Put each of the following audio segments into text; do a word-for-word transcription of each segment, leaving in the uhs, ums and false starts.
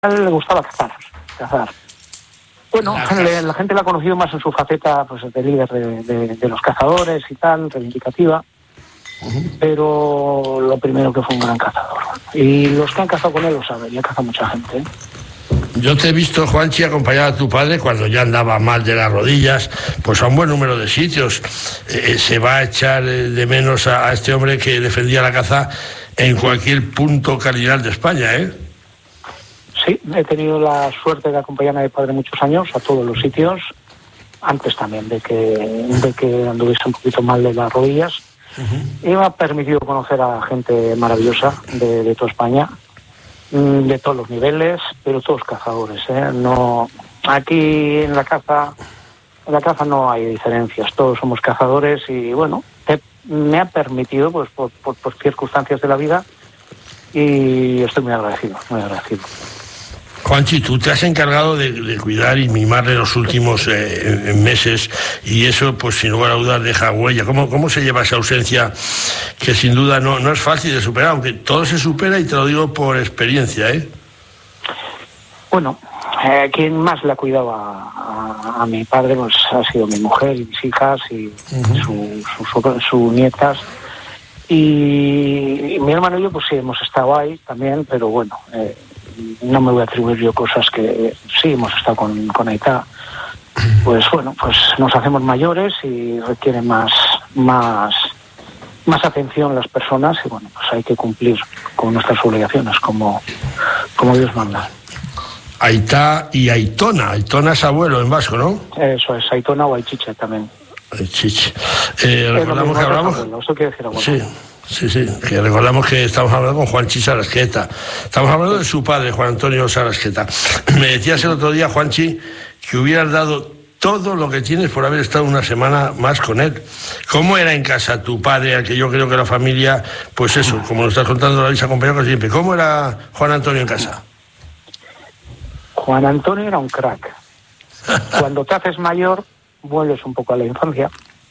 le gustaba cazar, cazar. Bueno, la, la gente la ha conocido más en su faceta pues, de líder de, de, de los cazadores y tal, reivindicativa, uh-huh. Pero lo primero que fue un gran cazador. Y los que han cazado con él lo saben, ya caza mucha gente, ¿eh? Yo te he visto, Juanchi, acompañar a tu padre cuando ya andaba mal de las rodillas, pues a un buen número de sitios. Eh, se va a echar de menos a, a este hombre que defendía la caza en cualquier punto cardinal de España, ¿eh? Sí, he tenido la suerte de acompañar a mi padre muchos años a todos los sitios, antes también de que, de que anduviese un poquito mal de las rodillas. Uh-huh. Y me ha permitido conocer a gente maravillosa de, de toda España, de todos los niveles, pero todos cazadores, ¿eh? No, aquí en la caza, en la caza no hay diferencias, todos somos cazadores y bueno, te, me ha permitido, pues por, por, por circunstancias de la vida, y estoy muy agradecido, muy agradecido. Juanchi, tú te has encargado de, de cuidar y mimarle los últimos eh, meses y eso, pues sin lugar a dudas, deja huella. ¿Cómo, cómo se lleva esa ausencia que sin duda no, no es fácil de superar, aunque todo se supera y te lo digo por experiencia, ¿eh? Bueno, eh, quien más le ha cuidado a, a, a mi padre pues ha sido mi mujer y mis hijas y uh-huh. sus su, su, su nietas. Y, y mi hermano y yo pues sí hemos estado ahí también, pero bueno... Eh, no me voy a atribuir yo cosas que sí hemos estado con, con Aitá, pues bueno, pues nos hacemos mayores y requieren más más más atención las personas y bueno, pues hay que cumplir con nuestras obligaciones como, como Dios manda. Aitá y Aitona, Aitona es abuelo en vasco, ¿no? Eso es, Aitona o Aichiche también. Aichiche. Eh, recordamos que hablamos... Abuelo, eso quiere decir abuelo. Sí. Sí, sí, que recordamos que estamos hablando con Juanchi Sarasqueta. Estamos hablando de su padre, Juan Antonio Sarasqueta. Me decías el otro día, Juanchi, que hubieras dado todo lo que tienes por haber estado una semana más con él. ¿Cómo era en casa tu padre, al que yo creo que la familia, pues eso, como nos estás contando, la habéis acompañado siempre? ¿Cómo era Juan Antonio en casa? Juan Antonio era un crack. Cuando te haces mayor, vuelves un poco a la infancia.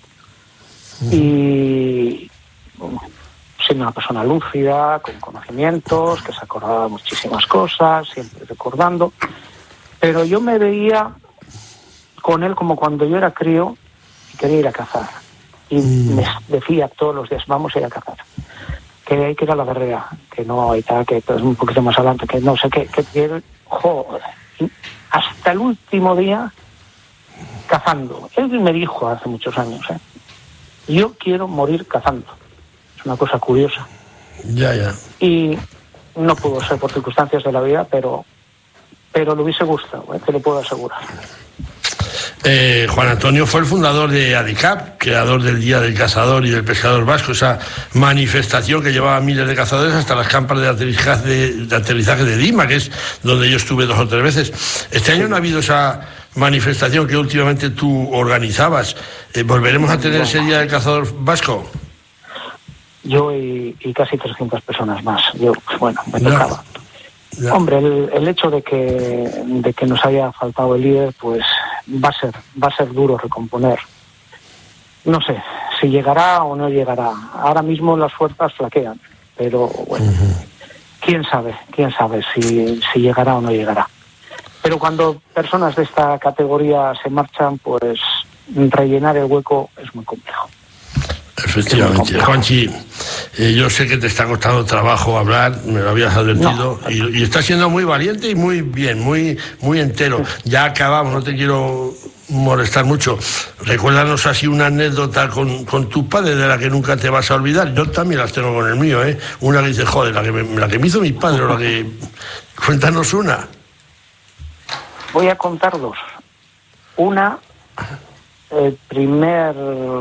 Y... siendo una persona lúcida, con conocimientos, que se acordaba de muchísimas cosas, siempre recordando, pero yo me veía con él como cuando yo era crío y quería ir a cazar, y mm. me decía todos los días, vamos a ir a cazar, que hay que ir a la Guerrera, que no hay tal, que es un poquito más adelante, que no sé qué, que, que joder, hasta el último día cazando. Él me dijo hace muchos años, ¿eh? Yo quiero morir cazando. Es una cosa curiosa. Ya, ya. Y no pudo ser por circunstancias de la vida, pero pero le hubiese gustado, ¿eh? Te lo puedo asegurar. Eh, Juan Antonio fue el fundador de ADICAP, creador del Día del Cazador y del Pescador Vasco, esa manifestación que llevaba a miles de cazadores hasta las campas de aterrizaje de, de aterrizaje de Dima, que es donde yo estuve dos o tres veces. Este año no ha habido esa manifestación que últimamente tú organizabas. Eh, ¿Volveremos a tener ese Día del Cazador Vasco? Yo y, y casi trescientas personas más. Yo, bueno, me ya, tocaba. Ya. Hombre, el, el hecho de que de que nos haya faltado el líder, pues va a ser va a ser duro recomponer. No sé si llegará o no llegará. Ahora mismo las fuerzas flaquean, pero bueno, uh-huh. quién sabe, quién sabe si si llegará o no llegará. Pero cuando personas de esta categoría se marchan, pues rellenar el hueco es muy complejo. Efectivamente. Juanchi, eh, yo sé que te está costando trabajo hablar, me lo habías advertido, no. y, y estás siendo muy valiente y muy bien, muy muy entero. Ya acabamos, no te quiero molestar mucho. Recuérdanos así una anécdota con, con tu padre de la que nunca te vas a olvidar. Yo también las tengo con el mío, ¿eh? Una que dice, joder, la que me, la que me hizo mi padre, o la que... Cuéntanos una. Voy a contar dos. Una, el primer...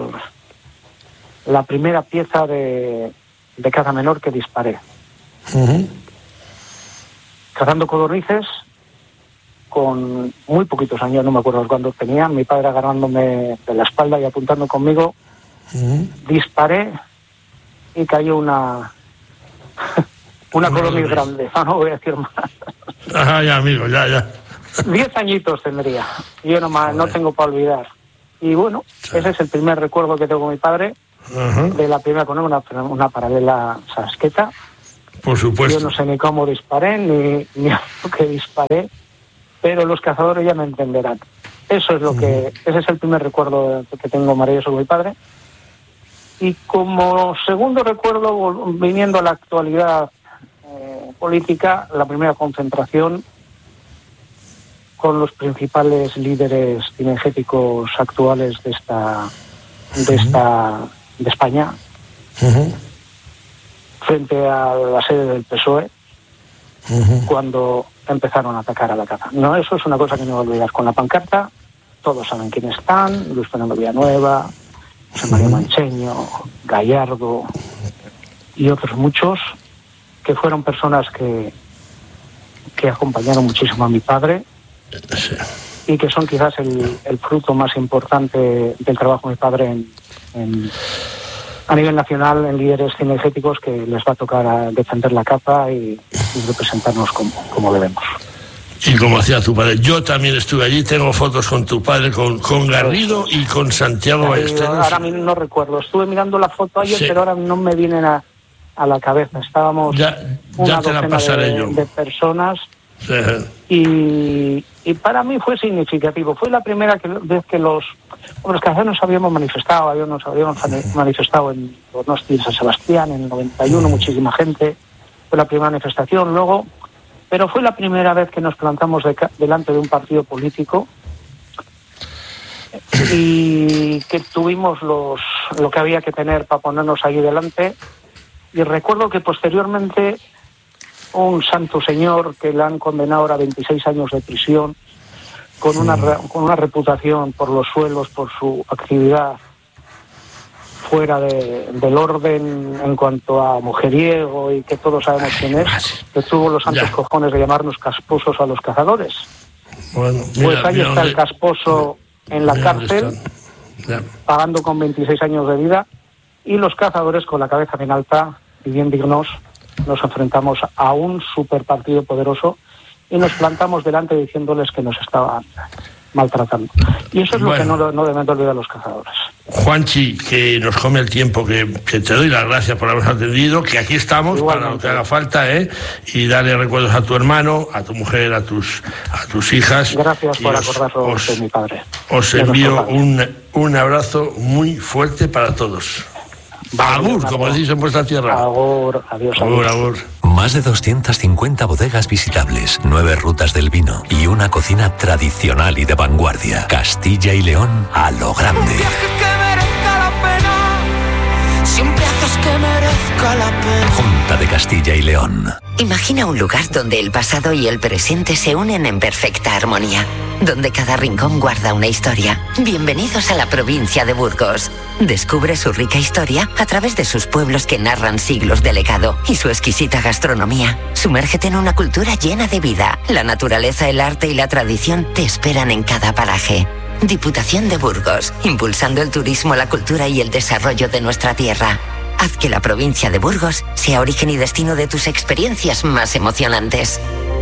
la primera pieza de, de caza menor que disparé. Uh-huh. Cazando codornices, con muy poquitos años, no me acuerdo cuántos tenía, mi padre agarrándome de la espalda y apuntando conmigo, uh-huh. disparé y cayó una una codorniz grande, no, no voy a decir más. Ajá, ya, amigo, ya, ya. Diez añitos tendría, yo no, más, no tengo para olvidar. Y bueno, sí. Ese es el primer recuerdo que tengo con mi padre. Uh-huh. De la primera con una, una paralela Sarasqueta Por supuesto. Yo no sé ni cómo disparé, ni, ni a lo que disparé, pero los cazadores ya me entenderán. Eso es lo que, ese es el primer recuerdo que tengo maravilloso de mi padre. Y como segundo recuerdo, viniendo a la actualidad eh, política, la primera concentración con los principales líderes cinegéticos actuales de esta, de esta, de España, uh-huh. frente a la sede del P S O E, uh-huh. cuando empezaron a atacar a la caza. No, eso es una cosa que no voy a olvidar. Con la pancarta, todos saben quiénes están: Luis Fernando Villanueva, José María uh-huh. Mancheño, Gallardo y otros muchos, que fueron personas que, que acompañaron muchísimo a mi padre, sí. y que son quizás el, el fruto más importante del trabajo de mi padre en, en, a nivel nacional, en líderes cinegéticos, que les va a tocar a defender la capa y, y representarnos como, como debemos. Y como hacía tu padre. Yo también estuve allí, tengo fotos con tu padre, con, con Garrido y con Santiago Ballesteros. Ahora mismo no recuerdo, estuve mirando la foto ayer, sí. pero ahora no me vienen a, a la cabeza. Estábamos ya, ya una te la docena pasaré de, yo. de personas, sí. y, y para mí fue significativo. Fue la primera que, vez que los, los cazadores nos habíamos manifestado, habíamos, habíamos manifestado en Donosti, en San Sebastián, en el noventa y uno, muchísima gente. Fue la primera manifestación, luego... Pero fue la primera vez que nos plantamos de, delante de un partido político y que tuvimos los, lo que había que tener para ponernos ahí delante. Y recuerdo que posteriormente un santo señor que le han condenado ahora a veintiséis años de prisión, con una, con una reputación por los suelos, por su actividad fuera de, del orden en cuanto a mujeriego, y que todos sabemos quién es, que tuvo los santos ya. cojones de llamarnos casposos a los cazadores. Bueno, mira, pues ahí está el casposo en la cárcel, pagando con veintiséis años de vida, y los cazadores con la cabeza bien alta y bien dignos nos enfrentamos a un superpartido poderoso y nos plantamos delante diciéndoles que nos estaban maltratando. Y eso es bueno. lo que no, no deben de olvidar los cazadores. Juanchi, que nos come el tiempo, que, que te doy las gracias por habernos atendido, que aquí estamos igualmente para lo que haga falta, ¿eh? Y darle recuerdos a tu hermano, a tu mujer, a tus a tus hijas. Gracias por acordaros de mi padre. Os envío un, un abrazo muy fuerte para todos. Agur, como decís en vuestra tierra. Agur, adiós. Agur, agur. Más de doscientas cincuenta bodegas visitables, nueve rutas del vino y una cocina tradicional y de vanguardia. Castilla y León a lo grande. Un viaje que merezca la pena. Siempre haces que merezca la pena. Junta de Castilla y León. Imagina un lugar donde el pasado y el presente se unen en perfecta armonía, donde cada rincón guarda una historia. Bienvenidos a la provincia de Burgos. Descubre su rica historia a través de sus pueblos que narran siglos de legado y su exquisita gastronomía. Sumérgete en una cultura llena de vida. La naturaleza, el arte y la tradición te esperan en cada paraje. Diputación de Burgos, impulsando el turismo, la cultura y el desarrollo de nuestra tierra. Haz que la provincia de Burgos sea origen y destino de tus experiencias más emocionantes.